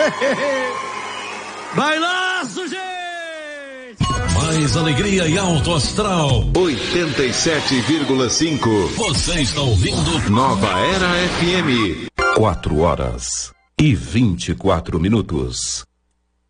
Bailaço, gente! Mais alegria e alto astral. 87,5. Você está ouvindo Nova Era FM. 4 horas e 24 minutos.